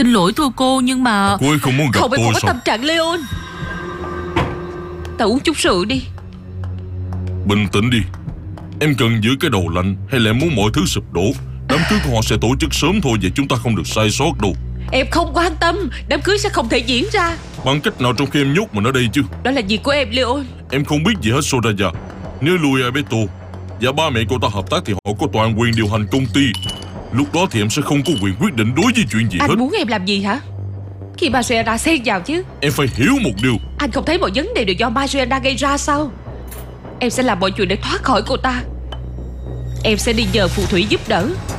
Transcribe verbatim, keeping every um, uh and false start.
Xin lỗi thưa cô, nhưng mà Cô ấy không muốn gặp Không phải tôi cô có sao? tâm trạng Leon. Ta uống chút rượu đi. Bình tĩnh đi. Em cần giữ cái đầu lạnh hay là em muốn mọi thứ sụp đổ? Đám cưới của họ sẽ tổ chức sớm thôi, và chúng ta không được sai sót đâu. Em không quan tâm. Đám cưới sẽ không thể diễn ra. Bằng cách nào trong khi em nhốt mình ở đây chứ? Đó là việc của em, Leon. Em không biết gì hết Soraya. Nếu Louis Alberto và ba mẹ cô ta hợp tác thì họ có toàn quyền điều hành công ty. Lúc đó thì em sẽ không có quyền quyết định đối với chuyện gì Anh hết. muốn em làm gì hả? Khi Marcella xen vào chứ. Em phải hiểu một điều. Anh không thấy mọi vấn đề đều do Marcella gây ra sao? Em sẽ làm mọi chuyện để thoát khỏi cô ta. Em sẽ đi nhờ phù thủy giúp đỡ.